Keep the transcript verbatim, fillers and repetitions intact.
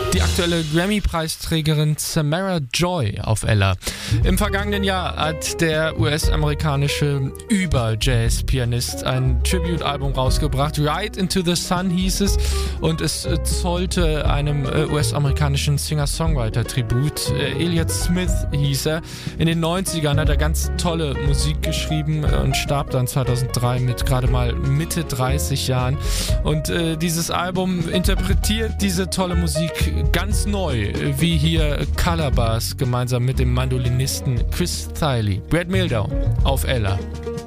Die aktuelle Grammy-Preisträgerin Samara Joy auf Ella. Im vergangenen Jahr hat der U S-amerikanische Über-Jazz-Pianist ein Tribute-Album rausgebracht. Ride into the Sun hieß es und es zollte einem U S-amerikanischen Singer-Songwriter-Tribut. Elliott Smith hieß er. In den neunzigern hat er ganz tolle Musik geschrieben und starb dann zweitausenddrei mit gerade mal Mitte dreißig Jahren. Und äh, dieses Album interpretiert diese tolle Musik ganz neu, wie hier Calabash gemeinsam mit dem Mandolinisten Chris Thile. Brad Mehldau auf Ella.